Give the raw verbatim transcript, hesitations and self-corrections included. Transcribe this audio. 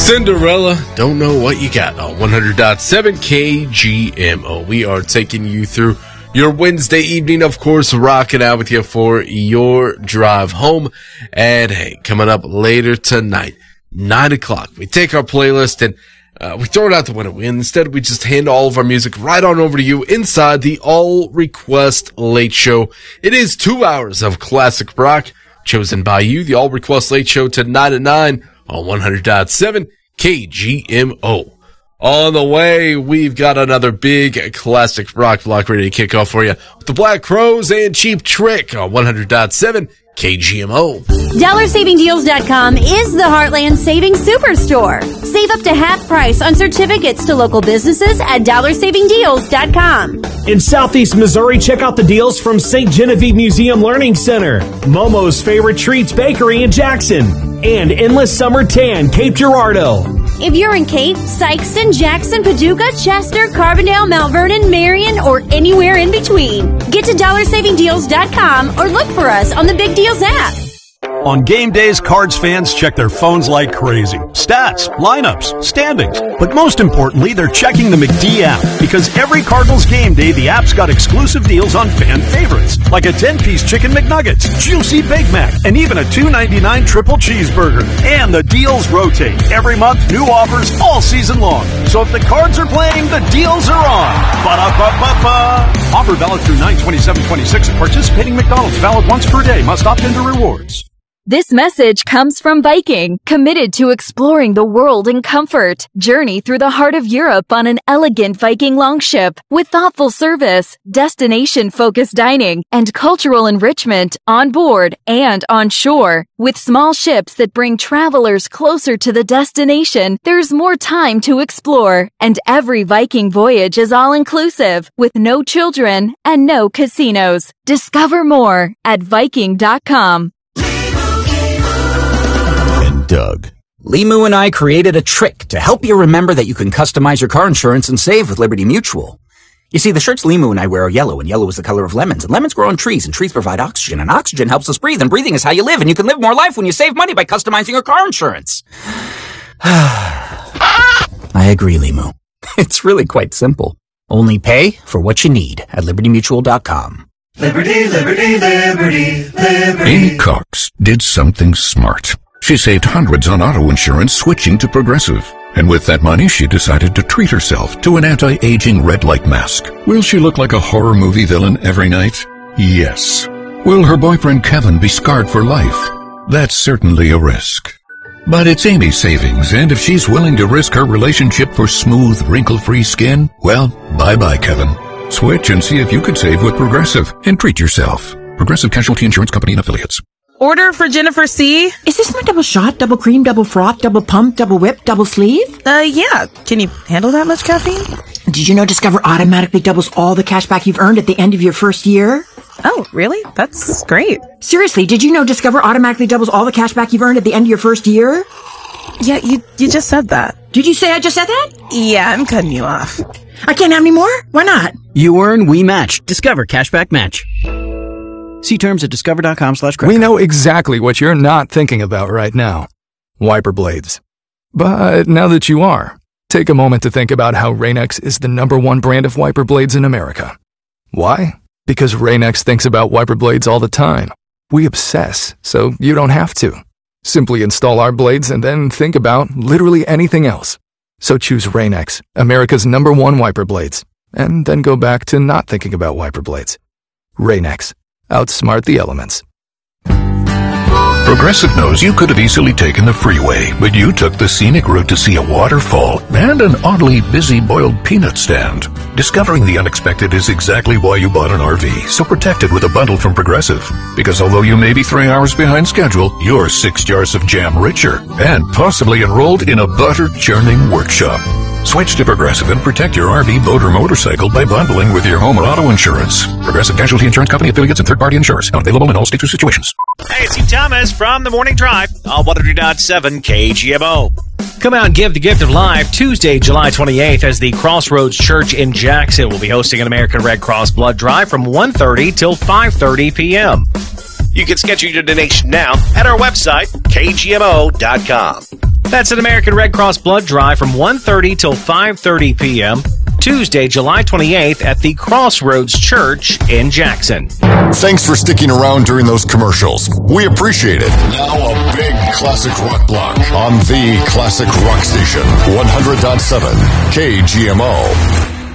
Cinderella, don't know what you got on one hundred point seven K G M O. We are taking you through your Wednesday evening, of course, rocking out with you for your drive home. And hey, coming up later tonight, nine o'clock, we take our playlist and uh, we throw it out the window. And instead, we just hand all of our music right on over to you inside the All Request Late Show. It is two hours of classic rock chosen by you, the All Request Late Show tonight at nine on one hundred point seven K G M O. On the way, we've got another big classic rock block ready to kick off for you with the Black Crowes and Cheap Trick on one hundred point seven K G M O. Dollar Saving Deals dot com is the Heartland Savings Superstore. Save up to half price on certificates to local businesses at Dollar Saving Deals dot com. In Southeast Missouri, check out the deals from Saint Genevieve Museum Learning Center, Momo's Favorite Treats Bakery in Jackson, and Endless Summer Tan, Cape Girardeau. If you're in Cape, Sykeston, Jackson, Paducah, Chester, Carbondale, Mount Vernon, Marion, or anywhere in between, get to Dollar Saving Deals dot com or look for us on the Big Deals app. On game days, Cards fans check their phones like crazy. Stats, lineups, standings. But most importantly, they're checking the McD app. Because every Cardinals game day, the app's got exclusive deals on fan favorites. Like a ten-piece Chicken McNuggets, juicy Big Mac, and even a two ninety-nine triple cheeseburger. And the deals rotate. Every month, new offers all season long. So if the Cards are playing, the deals are on. Ba-da-ba-ba-ba. Offer valid through nine twenty-seven twenty-six at participating McDonald's. Valid once per day. Must opt into rewards. This message comes from Viking, committed to exploring the world in comfort. Journey through the heart of Europe on an elegant Viking longship with thoughtful service, destination-focused dining, and cultural enrichment on board and on shore. With small ships that bring travelers closer to the destination, there's more time to explore. And every Viking voyage is all-inclusive, with no children and no casinos. Discover more at Viking dot com. Doug. Limu and I created a trick to help you remember that you can customize your car insurance and save with Liberty Mutual. You see, the shirts Limu and I wear are yellow, and yellow is the color of lemons, and lemons grow on trees, and trees provide oxygen, and oxygen helps us breathe, and breathing is how you live, and you can live more life when you save money by customizing your car insurance. I agree, Limu. It's really quite simple. Only pay for what you need at Liberty Mutual dot com. Liberty, Liberty, Liberty, Liberty. Amy Cox did something smart. She saved hundreds on auto insurance switching to Progressive. And with that money, she decided to treat herself to an anti-aging red light mask. Will she look like a horror movie villain every night? Yes. Will her boyfriend Kevin be scarred for life? That's certainly a risk. But it's Amy's savings, and if she's willing to risk her relationship for smooth, wrinkle-free skin, well, bye-bye, Kevin. Switch and see if you could save with Progressive and treat yourself. Progressive Casualty Insurance Company and Affiliates. Order for Jennifer C. Is this my double shot, double cream, double froth, double pump, double whip, double sleeve? Uh, yeah. Can you handle that much caffeine? Did you know Discover automatically doubles all the cash back you've earned at the end of your first year? Oh, really? That's great. Seriously, did you know Discover automatically doubles all the cash back you've earned at the end of your first year? Yeah, you you just said that. Did you say I just said that? Yeah, I'm cutting you off. I can't have any more? Why not? You earn, we match. Discover Cashback Match. See terms at discover.com slash credit. We know exactly what you're not thinking about right now. Wiper blades. But now that you are, take a moment to think about how Rain-X is the number one brand of wiper blades in America. Why? Because Rain-X thinks about wiper blades all the time. We obsess, so you don't have to. Simply install our blades and then think about literally anything else. So choose Rain-X, America's number one wiper blades, and then go back to not thinking about wiper blades. Rain-X. Outsmart the elements. Progressive knows you could have easily taken the freeway, but you took the scenic route to see a waterfall and an oddly busy boiled peanut stand. Discovering the unexpected is exactly why you bought an R V, so protect it with a bundle from Progressive. Because although you may be three hours behind schedule, you're six jars of jam richer and possibly enrolled in a butter-churning workshop. Switch to Progressive and protect your R V, boat, or motorcycle by bundling with your home or auto insurance. Progressive Casualty Insurance Company, affiliates, and third-party insurers. Not available in all states or situations. Hey, it's Thomas from The Morning Drive on one hundred point seven K G M O. Come out and give the gift of life Tuesday, July twenty-eighth, as the Crossroads Church in Jackson will be hosting an American Red Cross blood drive from one thirty till five thirty p.m. You can schedule your donation now at our website, K G M O dot com. That's an American Red Cross blood drive from one thirty till five thirty p.m. Tuesday, July twenty-eighth at the Crossroads Church in Jackson. Thanks for sticking around during those commercials. We appreciate it. Now a big classic rock block on the Classic Rock Station, one hundred point seven K G M O.